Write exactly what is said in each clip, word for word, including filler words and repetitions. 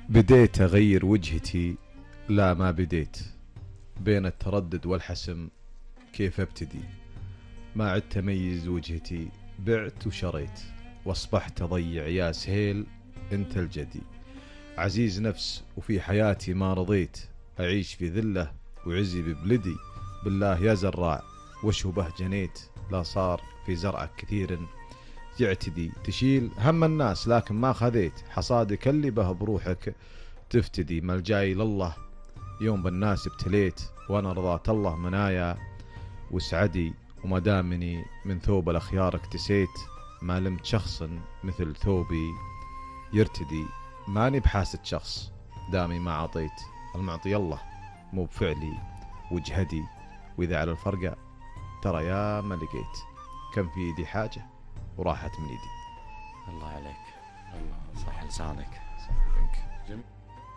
بديت أغير وجهتي، لا ما بديت، بين التردد والحسم كيف أبتدي؟ ما عدت أميز وجهتي، بعت وشريت، واصبحت أضيع يا سهيل انت الجدي. عزيز نفس وفي حياتي ما رضيت، أعيش في ذلة وعزي ببلدي. بالله يا زراع وش به جنيت، لا صار في زرعك كثير يعتدي. تشيل هم الناس لكن ما خذيت، حصادك اللي به بروحك تفتدي. ما الجاي لله يوم بالناس ابتليت، وانا رضات الله منايا وسعدي. وما دامني من ثوب الاخيار اكتسيت، ما لمت شخص مثل ثوبي يرتدي. ماني بحاسد شخص دامي ما عطيت، المعطي الله مو بفعلي وجهدي. واذا على الفرقة ترى يا ما لقيت، كم في ايدي حاجة وراحت من ايدي. الله عليك، الله صح لسانك. جميل.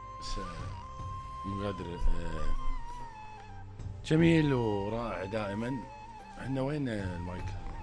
مو قادر. آه جميل ورائع دائما. احنا وين المايك؟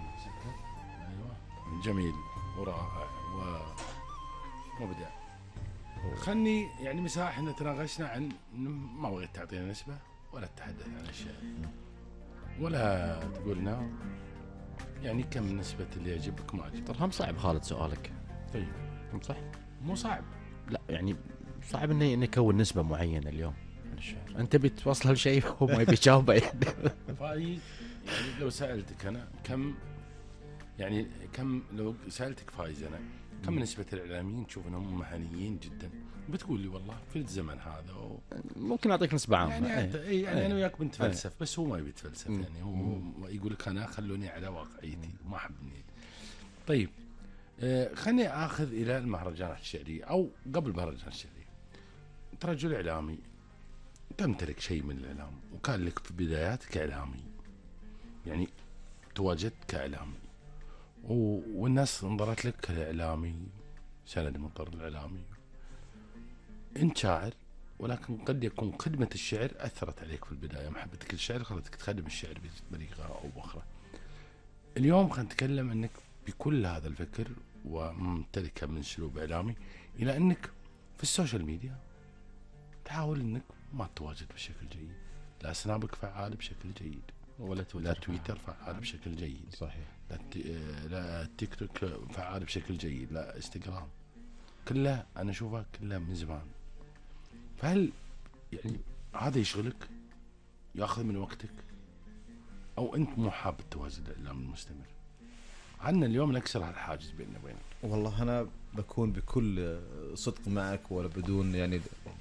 ايوه جميل ورائع ومبدع. خلني يعني مساحة احنا تناقشنا عن ما بغيت تعطينا نسبة ولا تتحدث عن اشياء ولا تقولنا يعني كم نسبة اللي يعجبك ما عجبك. ترى هم صعب خالد سؤالك. طيب هم صح؟ مو صعب. لا يعني صعب انه انه يكون نسبة معينة اليوم من الشعر. انت بتوصل لشيء هو ما يبي يجاوبه يعني. فاي يعني لو سألتك انا كم، يعني كم لو سألتك فايز انا كم نسبة الإعلاميين تشوف أنهم مهنيين جدا، بتقول لي والله في الزمن هذا و... ممكن أعطيك نسبة عامة. يعني ايه. أنت إيه يعني ايه. أنا وياك بنتفلسف ايه. بس هو ما يبي يتفلسف. يعني هو يقول لك أنا خلوني على واقعيتي ما أحبني. طيب آه خلني آخذ إلى المهرجانات الشعرية أو قبل المهرجانات الشعرية. أنت رجل إعلامي، تمتلك شيء من الإعلام وكان لك في بداياتك إعلامي، يعني تواجدت كإعلامي والناس انظرت لك كإعلامي، سند مطر الإعلامي. أنت شاعر، ولكن قد يكون خدمة الشعر أثرت عليك في البداية، محبتك للشعر خلتك تخدم الشعر بطريقة أو بأخرى. اليوم خلينا نتكلم أنك بكل هذا الفكر وممتلكة من أسلوب إعلامي إلى أنك في السوشيال ميديا تحاول أنك ما تتواجد بشكل جيد، لا سنابك فعال بشكل جيد ولا تويتر, لا تويتر فعال بشكل جيد. صحيح. لا, لا تيك توك فعال بشكل جيد، لا انستغرام، كلها أنا أشوفها كلها من زمان. فهل يعني هذا يشغلك، يأخذ من وقتك، أو أنت مو حاب التوازن الإعلامي المستمر؟ عنا اليوم نكسر هالحاجز بيننا وبينك. والله أنا بكون بكل صدق معك ولا بدون يعني.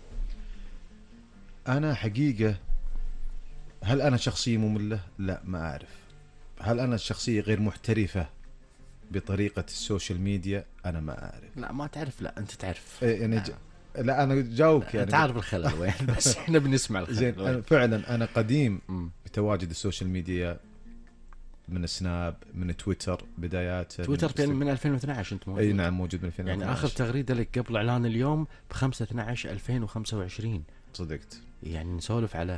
أنا حقيقة هل أنا شخصية مملة؟ لا ما أعرف. هل أنا الشخصية غير محترفة بطريقة السوشيال ميديا؟ أنا ما أعرف. لا ما تعرف. لا أنت تعرف. إيه يعني لا. ج... لا أنا جاوبك يعني. تعرف الخلل وين بس إحنا بنسمع الخلل. زين أنا فعلا أنا قديم م. بتواجد السوشيال ميديا، من سناب، من تويتر بدايات. تويتر من ألفين واثناشر أنت موجود. أي نعم موجود من ألفين واثناشر. يعني آخر تغريدة لك قبل إعلان اليوم بخمسة اثناشر ألفين وخمسة وعشرين. صدقت. يعني نسولف على